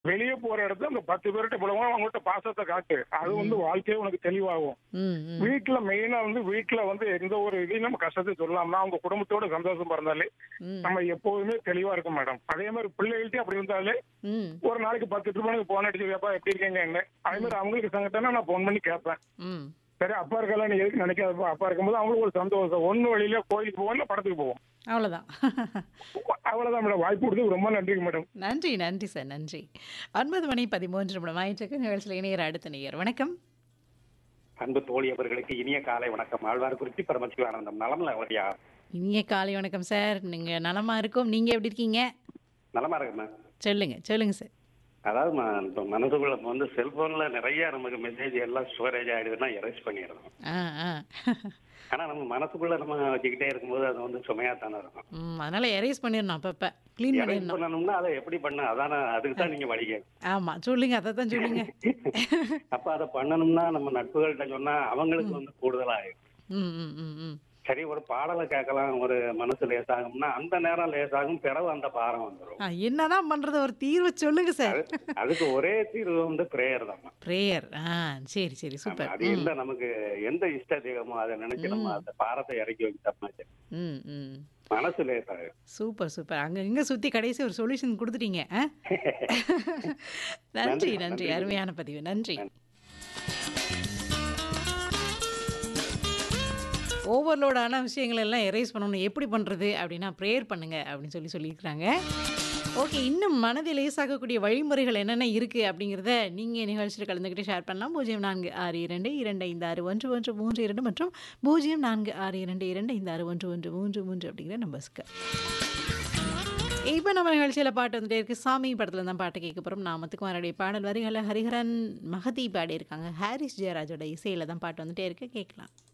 வெளிய போற இடத்துல அந்த 10 பேர்ட்ட போலவும் அவங்கள்ட்ட பாசத்தை காட்டு. அது வந்து ம். வாழ்க்கையே உனக்கு தெளிவாகும். ம், ம். வீட்ல வந்து எந்த ஒரு இதையும் நம்ம கஷ்டத்தை சொல்லலாம்னா, அவங்க குடும்பத்தோட சந்தோஷமா இருந்தாலே, ம். நம்ம எப்போதுமே தெளிவா இருக்கும் மேடம். அதே மாரி பிள்ளைகள்ட்டயும் அப்படி இருந்தாலே, ம். ஒரு நாளைக்கு 10 ட்ரிப் ஃபோன் அடிச்சு கேட்பா எப்படி இருக்கீங்கன்னு. அதே ம். மாரி அவங்களுக்கு சங்கட்டம்னா நான் ஃபோன் பண்ணி கேட்பேன். ம். சரி அப்பா இருக்கலாம் நீ எதுக்கு நினைக்காதப்பா. அப்பா இருக்கும்போது அவங்களுக்கு ஒரு சந்தோஷம். ஒண்ணு வழியில கோயிலுக்கு போவோம், இல்ல படத்துக்கு போவோம். அவ்வளோதான். அவ்வளவுதான் மேடம். வாய்ப்பு கொடுத்ததுக்கு ரொம்ப நன்றிங்க மேடம். நன்றி, நன்றி சார். நன்றி. 9 மணி 13 நிமிடம் ஆயிட்டிருக்கு. நிகழ்ச்சியில் இணையிற அடுத்த நேயர். வணக்கம். அன்பு தோழி அவர்களுக்கு இனிய காலை வணக்கம். ஆழ்வார்குறிச்சி பரமசிவானந்தம். நலம்ல அவரியா? இனிய காலை வணக்கம் சார். நீங்க நலமா இருக்கோம். நீங்க எப்படி இருக்கீங்க? நலமா இருக்குமா? சொல்லுங்க, சொல்லுங்க சார். அதாவது இப்ப மனசுக்குள்ள வந்து செல்போன்ல நிறைய நமக்கு மெசேஜ் எல்லாம் ஸ்டோரேஜ் ஆயிடுதுன்னா எரேஸ் பண்ணிடுறோம். ஆ, ஆ. ஆனா நம்ம மனசுக்குள்ள நம்ம வச்சுக்கிட்டே இருக்கும்போது அது வந்து சுமையா தானே இருக்கும். அதனால எரேஸ் பண்ணிடணும் அப்பப்ப. கிளீன் எரேஸ் பண்ணிடணும். பண்ணணும்னா அதை எப்படி பண்ண அதான அதுக்கு தான் நீங்க வழி கேட்கணும். ஆமா. சொல்லுங்க. அதத்தான் சொல்லுங்க. அப்ப அதை பண்ணணும்னா நம்ம நட்புகள்கிட்ட சொன்னா அவங்களுக்கு ம். வந்து கூடுதலா ஆயிடும். ம், ம், ம், ம். சரி ஒரு பாடலை கேட்கலாம் ஒரு மனசு லேசாகும்னா அந்த நேரம் லேசாகும், பிறகு அந்த பாரம் வந்துடும். என்னதான் பண்றது? ஒரு தீர்வு சொல்லுங்க சார். அதுக்கு ஒரே தீர்வு வந்து பிரேயர் தான். பிரேயர். சரி, சரி. ஆமா, சூப்பர். அது எந்த நமக்கு எந்த இஷ்ட தெய்வமோ அதை நினைச்சு நம்ம ம். அந்த பாரத்தை இறக்கி வச்சோம்னா சரி, ம், ம். மனசு லேசாகும். Super, super. அங்க இங்க சுத்தி கடைசி ஒரு சொல்யூஷன் குடுத்துட்டீங்க. நன்றி, நன்றி நன்றி. நன்றி. அருமையான பதிவு. நன்றி. ஓவர்லோடான விஷயங்கள் எல்லாம் எரேஸ் பண்ணணும். எப்படி பண்றது? அப்படின்னா பிரேயர் பண்ணுங்க அப்படின்னு சொல்லியிருக்கிறாங்க. ஓகே. இன்னும் மனதை லேசாக்கக்கூடிய வழிமுறைகள் என்னென்ன இருக்கு அப்படிங்கிறத நீங்க நிகழ்ச்சியில கலந்துக்கிட்டு ஷேர் பண்ணலாம். 0462256113 மற்றும் 0462256113 அப்படிங்கிற நம்பர்ஸ்க்கு. இப்ப நம்ம நிகழ்ச்சியில பாட்டு வந்துட்டே இருக்கு. சாமி படத்துல தான் பாட்டு கேட்க போறோம். நாமத்துக்குமாரோடைய பாடல் வரிகள ஹரிஹரன், மகதி பாடியிருக்காங்க. ஹாரிஸ் ஜெயராஜோட இசையில தான் பாட்டு வந்துட்டே இருக்கு. கேட்கலாம்.